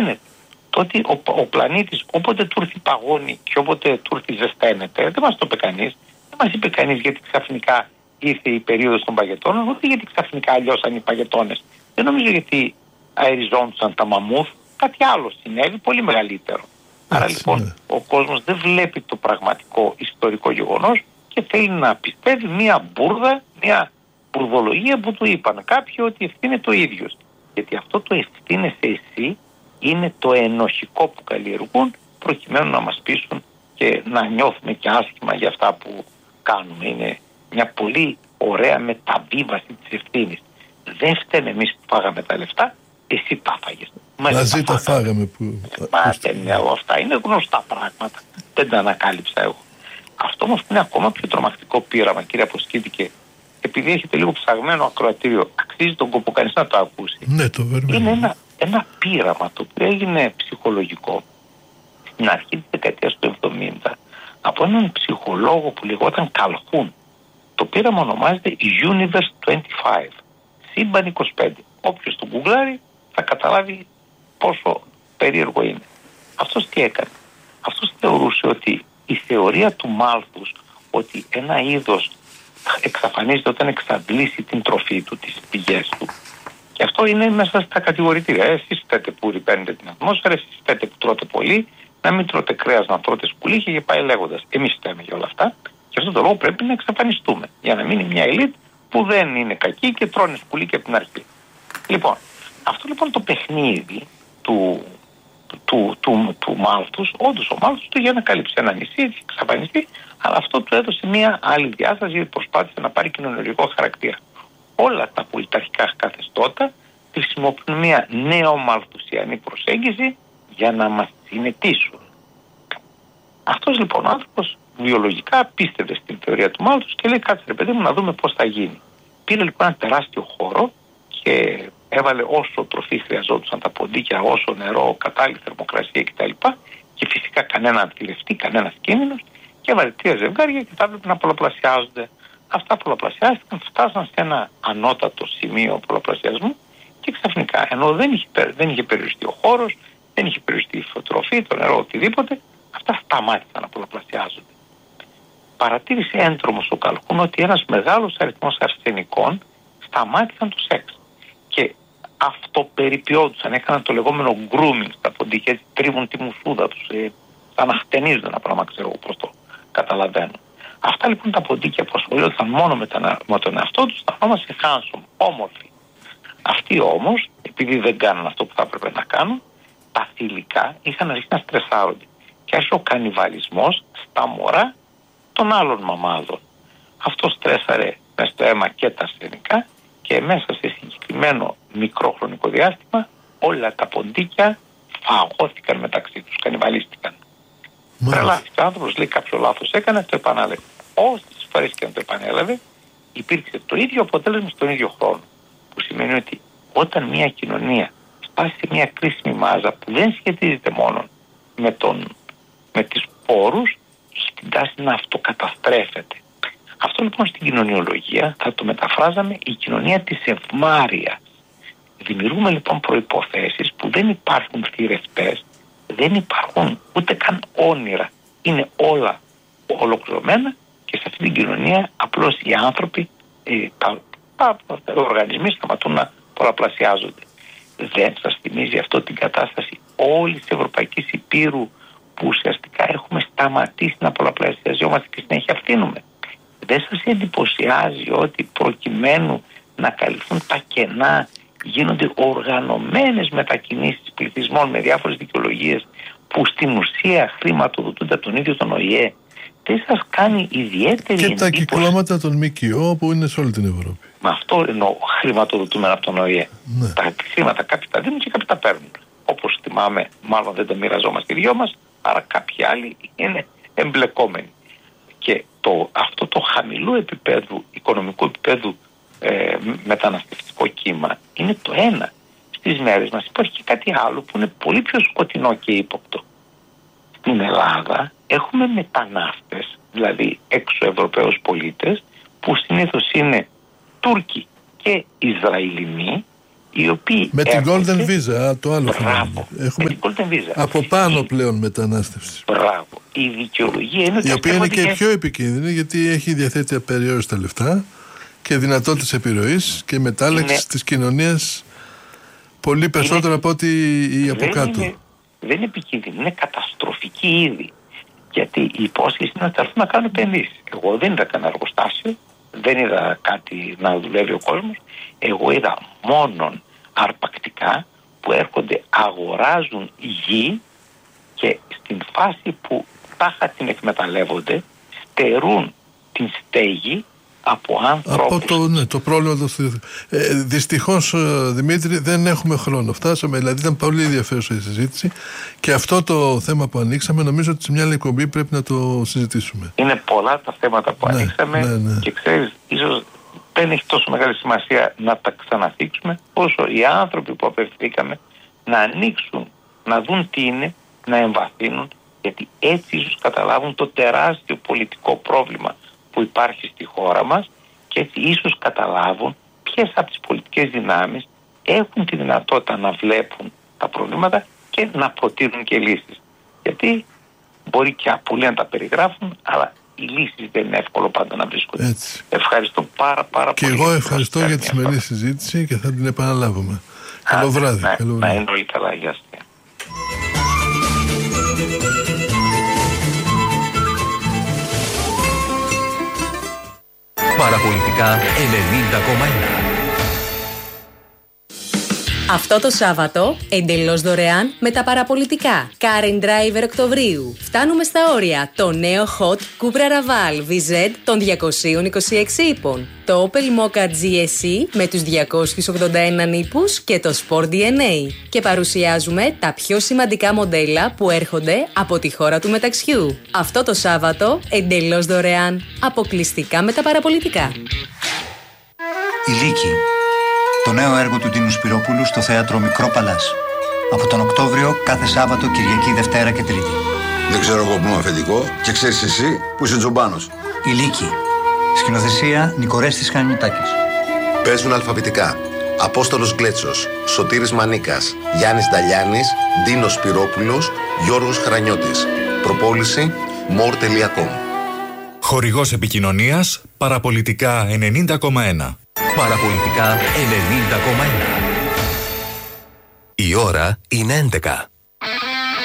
φαίνεται. Το ότι ο πλανήτης όποτε του έρθει παγώνει και όποτε του έρθει ζεσταίνεται, δεν μας το είπε κανείς. Δεν μας είπε κανείς γιατί ξαφνικά ήρθε η περίοδος των παγετώνων, ούτε γιατί ξαφνικά αλλιώσαν οι παγετώνες. Δεν νομίζω γιατί αεριζόντουσαν τα μαμούθ, κάτι άλλο συνέβη, πολύ μεγαλύτερο. Άρα λοιπόν ο κόσμος δεν βλέπει το πραγματικό ιστορικό γεγονός και θέλει να πιστεύει μία μπουρδα, μία μπουρδολογία που του είπαν κάποιοι ότι ευθύνεται ο ίδιος. Γιατί αυτό το ευθύνεσαι εσύ είναι το ενοχικό που καλλιεργούν προκειμένου να μας πείσουν και να νιώθουμε και άσχημα για αυτά που κάνουμε. Είναι μια πολύ ωραία μεταβίβαση της ευθύνης. Δεν φταίνε εμείς που φάγαμε τα λεφτά, εσύ τα φάγες. Μαζί τα φάγαμε που... Αυτά είναι γνωστά πράγματα. Δεν τα ανακάλυψα εγώ. Αυτό όμως είναι ακόμα πιο τρομακτικό πείραμα, κύριε Αποσκήτη, και επειδή έχετε λίγο ψαγμένο ακροατήριο, αξίζει τον κόπο κανείς να το ακούσει. Ναι, το βέβαια. Είναι ένα πείραμα το οποίο έγινε ψυχολογικό στην αρχή της δεκαετίας του 70 από έναν ψυχολόγο που λεγόταν Καλχούν. Το πείραμα ονομάζεται Universe 25, σύμπαν 25. Όποιος το γκουγκλάρει θα καταλάβει πόσο περίεργο είναι. Αυτός τι έκανε? Αυτός θεωρούσε ότι η θεωρία του Μάλθους, ότι ένα είδος εξαφανίζεται όταν εξαντλήσει την τροφή του, τις πηγές του, και αυτό είναι μέσα στα κατηγορητήρια. Εσείς φταίτε που ρηπαίνετε την ατμόσφαιρα, εσείς φταίτε που τρώτε πολύ, να μην τρώτε κρέας, να τρώτε σκουλίκια και πάει λέγοντας. Εμείς φταίμε για όλα αυτά και αυτό το λόγο πρέπει να εξαφανιστούμε για να μείνει μια ελίτ που δεν είναι κακή και τρώνε σκουλίκια από την αρχή. Λοιπόν, αυτό λοιπόν το παιχνίδι του Μάλθους, όντως ο Μάλθους του για να καλύψει ένα νησί, έχει εξαφανιστεί, αλλά αυτό του έδωσε μια άλλη διάσταση γιατί προσπάθησε να πάρει κοινωνικό χαρακτήρα. Όλα τα πολιταρχικά καθεστώτα χρησιμοποιούν μια νεομαλθουσιανή προσέγγιση για να μας συνετίσουν. Αυτός λοιπόν ο άνθρωπος βιολογικά πίστευε στην θεωρία του Μάλθους και λέει κάτσε ρε παιδί μου να δούμε πώς θα γίνει. Πήρε λοιπόν ένα τεράστιο χώρο και έβαλε όσο τροφή χρειαζόντουσαν τα ποντίκια, όσο νερό, κατάλληλη θερμοκρασία κτλ. Και φυσικά κανένα αντιλευτή, κανένας κίνδυνος, και έβαλε 3 ζευγάρια και τα έβλεπε να πολλαπλασιάζονται. Αυτά πολλαπλασιάστηκαν, φτάσαν σε ένα ανώτατο σημείο πολλαπλασιασμού και ξαφνικά, ενώ δεν είχε περιοριστεί ο χώρος, δεν είχε περιοριστεί η τροφή, το νερό, οτιδήποτε, αυτά σταμάτησαν να πολλαπλασιάζονται. Παρατήρησε έντρομος ο Καλχούν ότι ένας μεγάλος αριθμός αρσενικών σταμάτησαν το σεξ. Και αυτοπεριποιόντουσαν, έκαναν το λεγόμενο grooming στα ποντίκια, έτσι τρίβουν τη μουσούδα τους, σαν να χτενίζουν ένα πράγμα, ξέρω εγώ πώς το καταλαβαίνω. Αυτά λοιπόν τα ποντίκια που ασχολούνταν μόνο με τον εαυτό τους, τα ονόμασε handsome, όμορφοι. Αυτοί όμως, επειδή δεν κάνουν αυτό που θα έπρεπε να κάνουν, τα θηλυκά είχαν αρχίσει να στρεσάρονται. Και άρχισε ο κανιβαλισμός στα μωρά των άλλων μαμάδων. Αυτό στρέσαρε μες στο αίμα και τα αρσενικά και μέσα σε συγκεκριμένο μικρό χρονικό διάστημα όλα τα ποντίκια φαγώθηκαν μεταξύ τους, κανιβαλίστηκαν. Τρελάθηκε ο άνθρωπος, λέει κάποιο λάθος έκανε, το επανάλαβε. Όσες φορές και αν το επανέλαβε, υπήρξε το ίδιο αποτέλεσμα στον ίδιο χρόνο. Που σημαίνει ότι όταν μια κοινωνία φτάσει σε μια κρίσιμη μάζα που δεν σχετίζεται μόνο με τις πόρους, έχει την τάση να αυτοκαταστρέφεται. Αυτό λοιπόν στην κοινωνιολογία θα το μεταφράζαμε η κοινωνία της ευμάρειας. Δημιουργούμε λοιπόν προϋποθέσεις που δεν υπάρχουν θηρευτές, δεν υπάρχουν ούτε καν όνειρα. Είναι όλα ολοκληρωμένα και σε αυτή την κοινωνία απλώς οι άνθρωποι, τα οργανισμοί σταματούν να πολλαπλασιάζονται. Δεν σας θυμίζει αυτό την κατάσταση όλης της Ευρωπαϊκής Υπήρου που ουσιαστικά έχουμε σταματήσει να πολλαπλασιαζόμαστε και συνέχεια φτύνουμε? Δεν σας εντυπωσιάζει ότι προκειμένου να καλυφθούν τα κενά γίνονται οργανωμένες μετακινήσεις πληθυσμών με διάφορες δικαιολογίες που στην ουσία χρηματοδοτούνται από τον ίδιο τον ΟΗΕ? Δεν σας κάνει ιδιαίτερη εντύπωση? Και τα κυκλώματα των ΜΚΟ που είναι σε όλη την Ευρώπη. Με αυτό εννοώ, χρηματοδοτούμενα από τον ΟΗΕ. Ναι. Τα χρήματα κάποιοι τα δίνουν και κάποιοι τα παίρνουν. Όπως θυμάμαι, μάλλον δεν τα μοιραζόμαστε οι δυο μας, άρα κάποιοι άλλοι είναι εμπλεκόμενοι. Και αυτό το χαμηλού επίπεδου, οικονομικού επίπεδου μεταναστευτικό κύμα είναι το ένα. Στις μέρες μας υπάρχει και κάτι άλλο που είναι πολύ πιο σκοτεινό και ύποπτο. Στην Ελλάδα έχουμε μετανάστες, δηλαδή έξω Ευρωπαίους πολίτες, που συνήθως είναι Τούρκοι και Ισραηλινοί οι οποίοι με την Golden Visa, το άλλο φαινόμενο. Έχουμε με την Golden Visa. Από πάνω πλέον μετανάστευση. Μπράβο. Η δικαιολογία είναι ότι η οποία είναι και πιο επικίνδυνη, γιατί έχει διαθέτει απεριόριστα λεφτά και δυνατότητες επιρροής και μετάλλαξης της κοινωνίας πολύ περισσότερο από ό,τι η από κάτω. Δεν είναι επικίνδυνη, είναι καταστροφική ήδη. Γιατί η υπόσχεση είναι ότι θα έρθουν να κάνουν επενδύσεις. Εγώ δεν είδα κανένα εργοστάσιο, δεν είδα κάτι να δουλεύει ο κόσμος. Εγώ είδα μόνον αρπακτικά που έρχονται, αγοράζουν γη και στην φάση που τάχα την εκμεταλλεύονται, στερούν την στέγη από ανθρώπους. Από το πρόβλημα του δυστυχώς, Δημήτρη, δεν έχουμε χρόνο. Φτάσαμε, δηλαδή ήταν πολύ ενδιαφέρουσα η συζήτηση και αυτό το θέμα που ανοίξαμε νομίζω ότι σε μια άλλη εκπομπή πρέπει να το συζητήσουμε. Είναι πολλά τα θέματα που ανοίξαμε και ξέρεις, ίσως δεν έχει τόσο μεγάλη σημασία να τα ξαναθίξουμε όσο οι άνθρωποι που απευθύνθηκαμε να ανοίξουν, να δουν τι είναι, να εμβαθύνουν, γιατί έτσι ίσως καταλάβουν το τεράστιο πολιτικό πρόβλημα που υπάρχει στη χώρα μας και έτσι ίσως καταλάβουν ποιες από τις πολιτικές δυνάμεις έχουν τη δυνατότητα να βλέπουν τα προβλήματα και να προτείνουν και λύσεις. Γιατί μπορεί και πολλοί να τα περιγράφουν, αλλά οι λύσεις δεν είναι εύκολο πάντα να βρίσκονται. Έτσι. Ευχαριστώ πάρα πολύ. Και εγώ ευχαριστώ για τη σημερινή συζήτηση και θα την επαναλάβουμε. Καλό βράδυ. Να είναι όλοι καλά. Γεια σας. Παραπολιτικά 90,1. Αυτό το Σάββατο, εντελώς δωρεάν με τα παραπολιτικά. Car and Driver Οκτωβρίου. Φτάνουμε στα όρια. Το νέο Hot Cupra Raval VZ των 226 ύπων. Το Opel Mokka GSE με τους 281 ύπους και το Sport DNA. Και παρουσιάζουμε τα πιο σημαντικά μοντέλα που έρχονται από τη χώρα του μεταξιού. Αυτό το Σάββατο, εντελώς δωρεάν. Αποκλειστικά με τα παραπολιτικά. Η Λύκη. Το νέο έργο του Τίνου Σπυρόπουλου στο θέατρο Μικρό Παλάς. Από τον Οκτώβριο κάθε Σάββατο, Κυριακή, Δευτέρα και Τρίτη. Δεν ξέρω εγώ που είμαι αφεντικό και ξέρεις εσύ που είσαι τζομπάνος. Η Λύκη. Σκηνοθεσία Νικορέστης Χανιωτάκης. Παίζουν αλφαβητικά Απόστολος Γκλέτσος, Σωτήρης Μανίκας, Γιάννης Νταλιάνης, Ντίνος Σπυρόπουλος, Γιώργος Χρανιώτης. Προπόληση more.com. Χορηγός επικοινωνίας Παραπολιτικά 90,1. Παραπολιτικά 90,1. Η ώρα είναι 11.